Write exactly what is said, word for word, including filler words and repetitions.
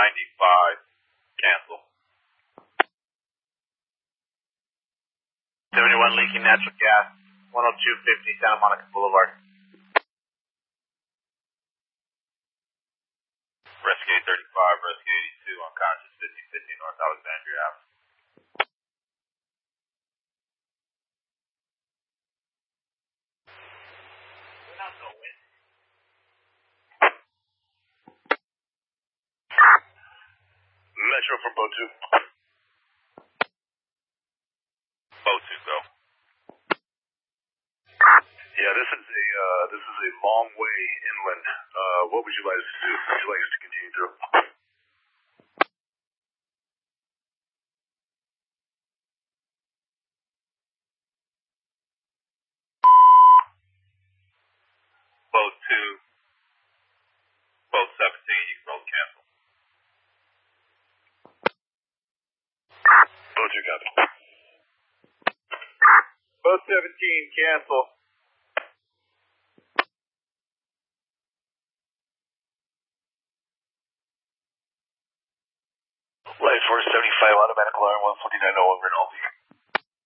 ninety-five, cancel. seventy-one leaking natural gas, one oh two fifty Santa Monica Boulevard. Rescue thirty-five, Rescue eighty-two, unconscious, fifty fifty North Alexandria Avenue. We're not so windy. Metro for boat two. Boat two, go. Yeah, this is a uh, this is a long way inland. Uh, what would you like us to do? Would you like us to continue through? Boat two, boat seventeen, you can both cancel. Boat two, copy. Boat seventeen, cancel. Light four seventy-five, automatic alarm, one forty-nine oh one, Rinaldi.